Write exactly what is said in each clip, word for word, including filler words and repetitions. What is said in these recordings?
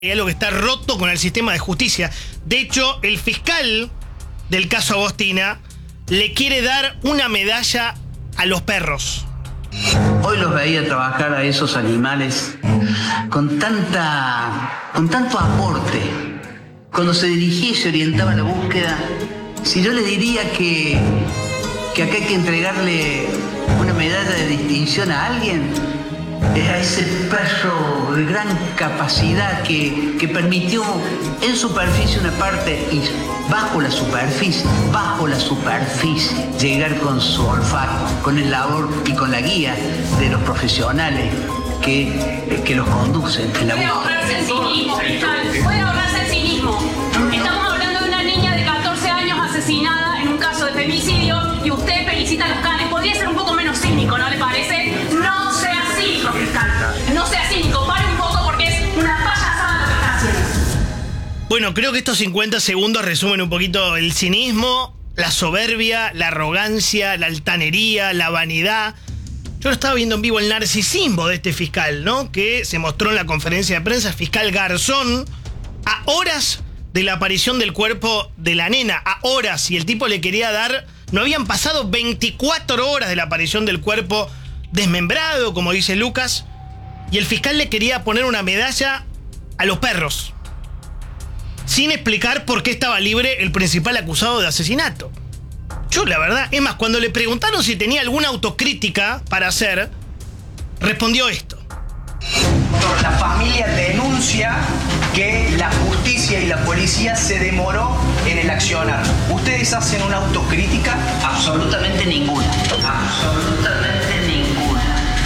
Hay algo que está roto con el sistema de justicia. De hecho, el fiscal del caso Agostina le quiere dar una medalla a los perros. Hoy los veía trabajar a esos animales con tanta, con tanto aporte. Cuando se dirigía y se orientaba a la búsqueda, si yo le diría que, que acá hay que entregarle una medalla de distinción a alguien, a ese perro de gran capacidad que, que permitió en superficie una parte y bajo la superficie, bajo la superficie, llegar con su olfato, con el labor y con la guía de los profesionales que, que los conducen en la Puede ahorrarse el cinismo, fiscal. Puede ahorrarse el cinismo. Estamos hablando de una niña de catorce años asesinada en un caso de femicidio y usted felicita a los canes. Podría ser un poco menos cínico, ¿no le parece? No sea cínico, fiscal. No sea cínico. Pare un poco porque es una payasada lo que está haciendo. Bueno, creo que estos cincuenta segundos resumen un poquito el cinismo, la soberbia, la arrogancia, la altanería, la vanidad. Yo lo estaba viendo en vivo, el narcisismo de este fiscal, ¿no? Que se mostró en la conferencia de prensa, fiscal Garzón, a horas de la aparición del cuerpo de la nena, a horas, y el tipo le quería dar, no habían pasado veinticuatro horas de la aparición del cuerpo desmembrado, como dice Lucas, y el fiscal le quería poner una medalla a los perros, sin explicar por qué estaba libre el principal acusado de asesinato. Yo, la verdad, es más, cuando le preguntaron si tenía alguna autocrítica para hacer, respondió esto. La familia denuncia que la justicia y la policía se demoró en el accionar. ¿Ustedes hacen una autocrítica? Absolutamente ninguna. Absolutamente ninguna.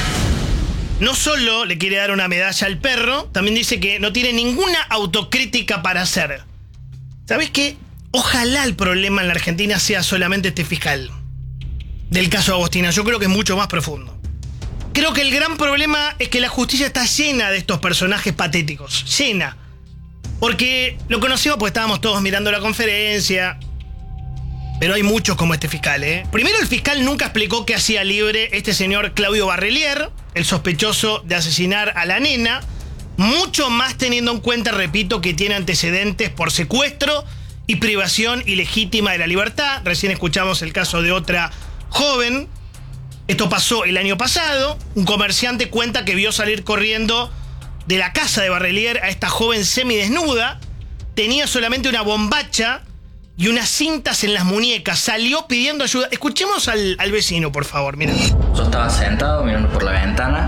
No solo le quiere dar una medalla al perro, también dice que no tiene ninguna autocrítica para hacer. ¿Sabes qué? Ojalá el problema en la Argentina sea solamente este fiscal del caso Agostina. Yo creo que es mucho más profundo. Creo que el gran problema es que la justicia está llena de estos personajes patéticos. Llena. Porque lo conocimos porque estábamos todos mirando la conferencia. Pero hay muchos como este fiscal, ¿eh? Primero, el fiscal nunca explicó qué hacía libre este señor Claudio Barrelier, el sospechoso de asesinar a la nena. Mucho más teniendo en cuenta, repito, que tiene antecedentes por secuestro y privación ilegítima de la libertad. Recién escuchamos el caso de otra joven. Esto pasó el año pasado. Un comerciante cuenta que vio salir corriendo de la casa de Barrelier a esta joven semidesnuda. Tenía solamente una bombacha y unas cintas en las muñecas. Salió pidiendo ayuda. Escuchemos al, al vecino, por favor. Mira. Yo estaba sentado mirando por la ventana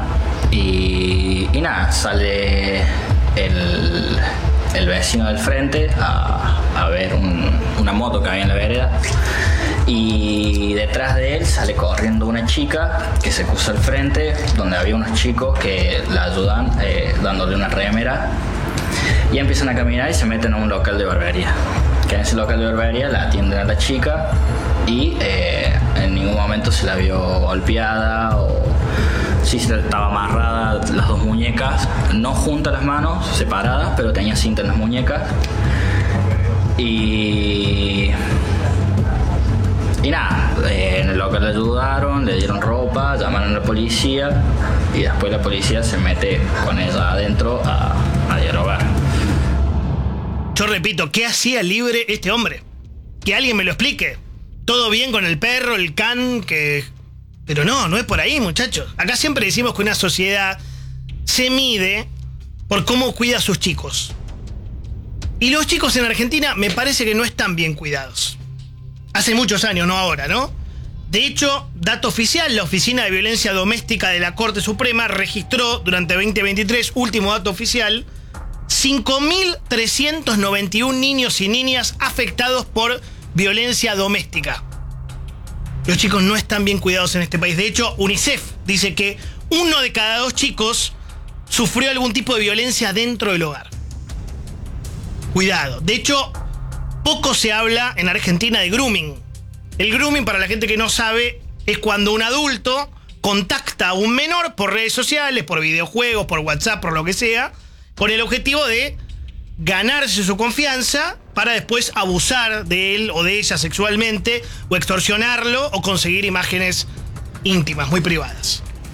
y, y nada, sale el... el vecino del frente a, a ver un, una moto que había en la vereda, y detrás de él sale corriendo una chica que se puso al frente donde había unos chicos que la ayudan eh, dándole una remera, y empiezan a caminar y se meten a un local de barbería, que en ese local de barbería la atienden a la chica y eh, en ningún momento se la vio golpeada o sí estaba amarrada las dos muñecas, no juntas las manos, separadas, pero tenía cinta en las muñecas. Y... Y nada, eh, en el local le ayudaron, le dieron ropa, llamaron a la policía y después la policía se mete con ella adentro a, a dialogar. Yo repito, ¿qué hacía libre este hombre? Que alguien me lo explique. Todo bien con el perro, el can, que... Pero no, no es por ahí, muchachos. Acá siempre decimos que una sociedad se mide por cómo cuida a sus chicos. Y los chicos en Argentina me parece que no están bien cuidados. Hace muchos años, no ahora, ¿no? De hecho, dato oficial, la Oficina de Violencia Doméstica de la Corte Suprema registró durante veinte veintitrés, último dato oficial, cinco mil trescientos noventa y uno niños y niñas afectados por violencia doméstica. Los chicos no están bien cuidados en este país. De hecho, UNICEF dice que uno de cada dos chicos sufrió algún tipo de violencia dentro del hogar. Cuidado. De hecho, poco se habla en Argentina de grooming. El grooming, para la gente que no sabe, es cuando un adulto contacta a un menor por redes sociales, por videojuegos, por WhatsApp, por lo que sea, con el objetivo de ganarse su confianza para después abusar de él o de ella sexualmente, o extorsionarlo, o conseguir imágenes íntimas, muy privadas.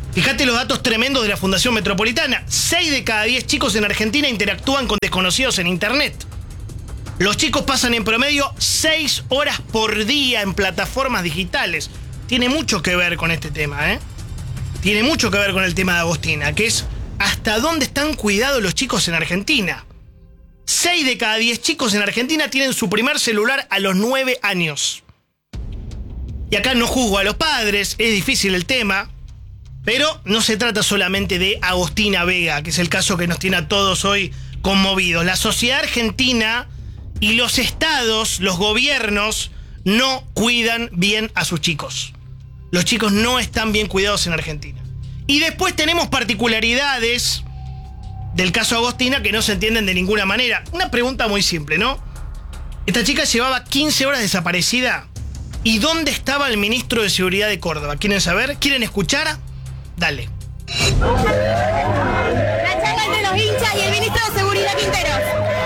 Fíjate los datos tremendos de la Fundación Metropolitana. seis de cada diez chicos en Argentina interactúan con desconocidos en internet. Los chicos pasan en promedio seis horas por día en plataformas digitales. Tiene mucho que ver con este tema, ¿eh? Tiene mucho que ver con el tema de Agostina, que es hasta dónde están cuidados los chicos en Argentina. seis de cada diez chicos en Argentina tienen su primer celular a los nueve años. Y acá no juzgo a los padres, es difícil el tema, pero no se trata solamente de Agostina Vega, que es el caso que nos tiene a todos hoy conmovidos. La sociedad argentina y los estados, los gobiernos, no cuidan bien a sus chicos. Los chicos no están bien cuidados en Argentina. Y después tenemos particularidades del caso Agostina que no se entienden de ninguna manera. Una pregunta muy simple, ¿no? Esta chica llevaba quince horas desaparecida. ¿Y dónde estaba el ministro de Seguridad de Córdoba? ¿Quieren saber? ¿Quieren escuchar? Dale. La charla entre los hinchas y el ministro de Seguridad Quinteros.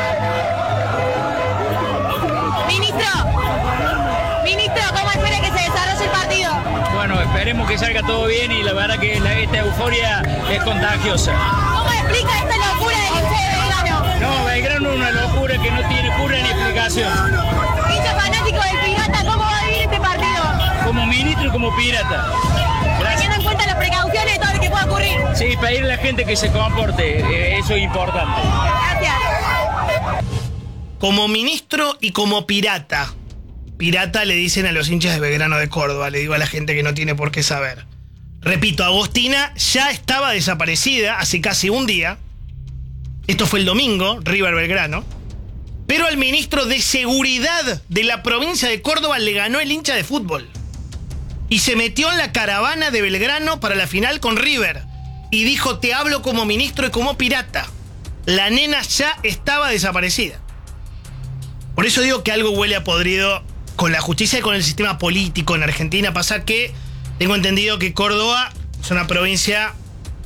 Ministro, ministro, ¿cómo espera que se desarrolle el partido? Bueno, esperemos que salga todo bien y la verdad que la, esta euforia es contagiosa. ¿Cómo explica esta locura del hincha de Belgrano? No, Belgrano es una locura que no tiene cura ni explicación. Hincha fanático del Pirata, ¿cómo va a vivir este partido? Como ministro y como pirata. Gracias. Teniendo en cuenta las precauciones y todo lo que pueda ocurrir. Sí, pedirle a la gente que se comporte, eh, eso es importante. Gracias. Como ministro y como pirata. Pirata le dicen a los hinchas de Belgrano de Córdoba, le digo a la gente que no tiene por qué saber. Repito, Agostina ya estaba desaparecida hace casi un día. Esto fue el domingo, River Belgrano. Pero al ministro de Seguridad de la provincia de Córdoba le ganó el hincha de fútbol. Y se metió en la caravana de Belgrano para la final con River. Y dijo, te hablo como ministro y como pirata. La nena ya estaba desaparecida. Por eso digo que algo huele a podrido con la justicia y con el sistema político en Argentina. Pasa que tengo entendido que Córdoba es una provincia,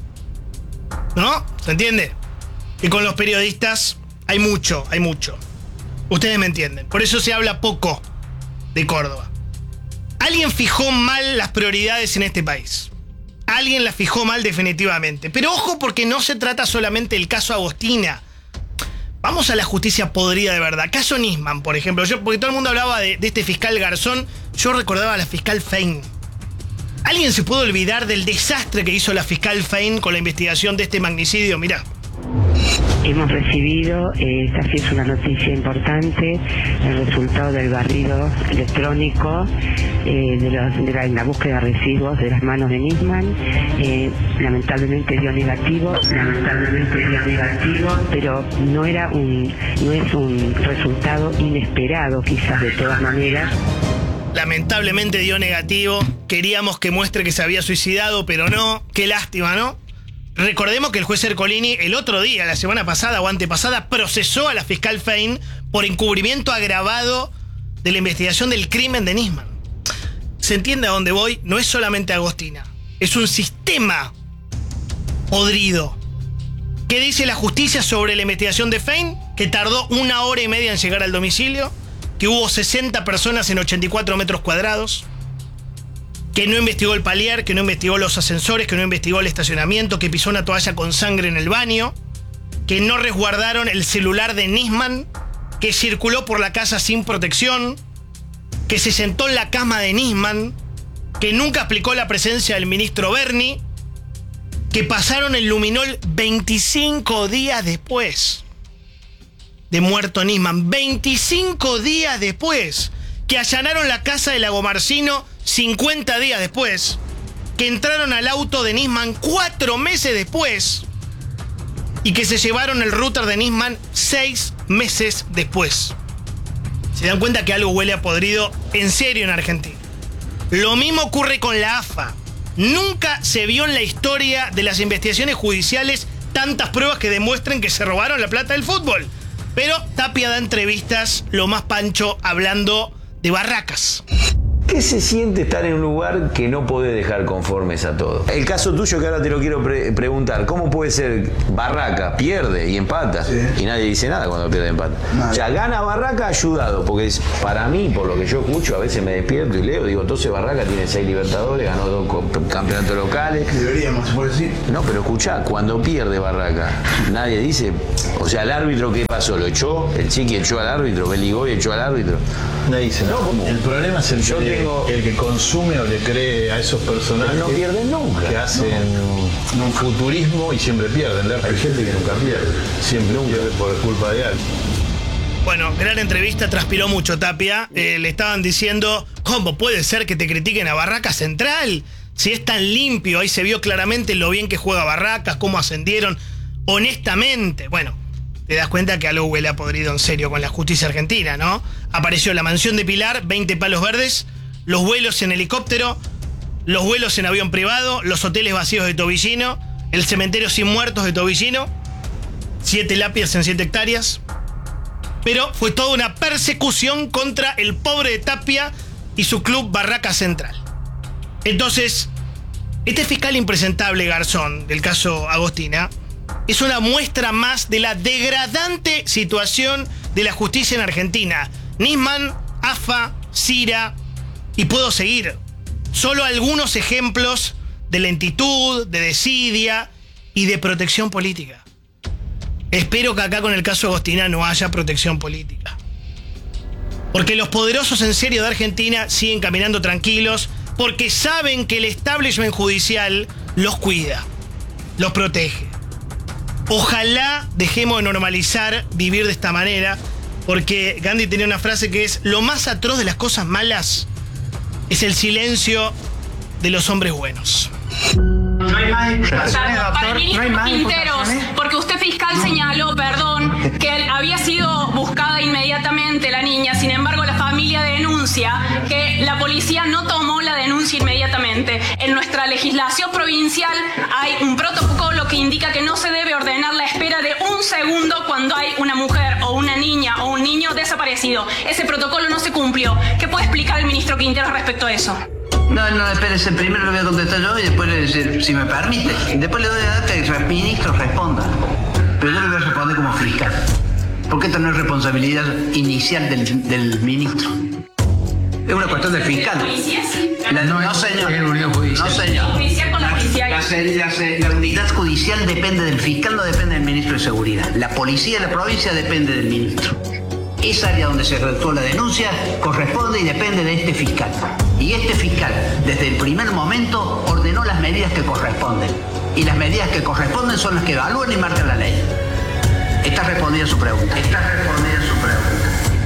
¿no? ¿Se entiende? Y con los periodistas hay mucho, hay mucho. Ustedes me entienden. Por eso se habla poco de Córdoba. Alguien fijó mal las prioridades en este país. Alguien las fijó mal definitivamente. Pero ojo, porque no se trata solamente del caso Agostina. Vamos a la justicia podrida de verdad. Caso Nisman, por ejemplo. Yo, porque todo el mundo hablaba de, de este fiscal Garzón, yo recordaba a la fiscal Fein. ¿Alguien se puede olvidar del desastre que hizo la fiscal Fein con la investigación de este magnicidio? Mirá. Hemos recibido, eh, esta sí es una noticia importante, el resultado del barrido electrónico eh, de, los, de, la, de la búsqueda de residuos de las manos de Nisman. Eh, lamentablemente dio negativo, lamentablemente dio negativo, pero no era un, no es un resultado inesperado, quizás de todas maneras. Lamentablemente dio negativo. Queríamos que muestre que se había suicidado, pero no. Qué lástima, ¿no? Recordemos que el juez Ercolini el otro día, la semana pasada o antepasada, procesó a la fiscal Fein por encubrimiento agravado de la investigación del crimen de Nisman. ¿Se entiende a dónde voy? No es solamente Agostina. Es un sistema podrido. ¿Qué dice la justicia sobre la investigación de Fein? Que tardó una hora y media en llegar al domicilio, que hubo sesenta personas en ochenta y cuatro metros cuadrados, que no investigó el palier, que no investigó los ascensores, que no investigó el estacionamiento, que pisó una toalla con sangre en el baño, que no resguardaron el celular de Nisman, que circuló por la casa sin protección, que se sentó en la cama de Nisman, que nunca explicó la presencia del ministro Berni, que pasaron el luminol veinticinco días después de muerto Nisman. veinticinco días después. Que allanaron la casa de Lagomarcino cincuenta días después, que entraron al auto de Nisman cuatro meses después y que se llevaron el router de Nisman seis meses después. Se dan cuenta que algo huele a podrido en serio en Argentina. Lo mismo ocurre con la A F A. Nunca se vio en la historia de las investigaciones judiciales tantas pruebas que demuestren que se robaron la plata del fútbol. Pero Tapia da entrevistas, lo más pancho, hablando de barracas. ¿Qué se siente estar en un lugar que no podés dejar conformes a todo? El caso tuyo, que ahora te lo quiero pre preguntar, ¿cómo puede ser Barraca, pierde y empata? Sí. Y nadie dice nada cuando pierde y empata. Nadie. O sea, gana Barraca ayudado, porque es, para mí, por lo que yo escucho, a veces me despierto y leo, digo, entonces Barraca tiene seis Libertadores, ganó dos campeonatos locales. Deberíamos, por decir. No, pero escuchá, cuando pierde Barraca, nadie dice, o sea, el árbitro, ¿qué pasó? ¿Lo echó? ¿El Chiqui echó al árbitro? ¿Beligoy echó al árbitro? Nadie dice nada. No, el problema es el yo que tengo... el que consume o le cree a esos personajes. Pero no pierden nunca. Que hacen no. un futurismo y siempre pierden. Hay gente que nunca pierde. Siempre nunca pierde por culpa de alguien. Bueno, gran entrevista, transpiró mucho Tapia. Eh, le estaban diciendo, ¿cómo puede ser que te critiquen a Barraca Central? Si es tan limpio, ahí se vio claramente lo bien que juega Barracas, cómo ascendieron. Honestamente, bueno, te das cuenta que algo huele a podrido en serio con la justicia argentina, ¿no? Apareció la mansión de Pilar, veinte palos verdes, los vuelos en helicóptero, los vuelos en avión privado, los hoteles vacíos de Tobillino, el cementerio sin muertos de Tobillino, siete lápidas en siete hectáreas. Pero fue toda una persecución contra el pobre de Tapia y su club Barraca Central. Entonces, este fiscal impresentable Garzón, del caso Agostina, es una muestra más de la degradante situación de la justicia en Argentina. Nisman, AFA, Cira, y puedo seguir. Solo algunos ejemplos de lentitud, de desidia y de protección política. Espero que acá con el caso Agostina no haya protección política. Porque los poderosos en serio de Argentina siguen caminando tranquilos porque saben que el establishment judicial los cuida, los protege. Ojalá dejemos de normalizar vivir de esta manera, porque Gandhi tenía una frase que es: lo más atroz de las cosas malas es el silencio de los hombres buenos. No hay más imputaciones, doctor. Para el ministro no hay más Quinteros, porque usted fiscal no. señaló, perdón, que había sido buscada inmediatamente la niña, sin embargo la familia denuncia que la policía no tomó la denuncia inmediatamente. En nuestra legislación provincial hay un protocolo que indica que no se debe ordenar la espera de un segundo cuando hay una mujer o una niña o un niño desaparecido. Ese protocolo no se cumplió. ¿Qué puede explicar el ministro Quinteros respecto a eso? No, no, espérese, primero lo voy a contestar yo y después, si me permite, después le doy a dar que el ministro responda. Pero yo le voy a responder como fiscal, porque esta no es responsabilidad inicial del, del ministro. Es una cuestión del fiscal. La, no, no, señor. No, señor. La, la, la unidad judicial depende del fiscal, no depende del ministro de Seguridad. La policía de la provincia depende del ministro. Esa área donde se redactó la denuncia corresponde y depende de este fiscal. Y este fiscal, desde el primer momento, ordenó las medidas que corresponden. Y las medidas que corresponden son las que evalúan y marcan la ley. Está respondida su pregunta. Está respondida su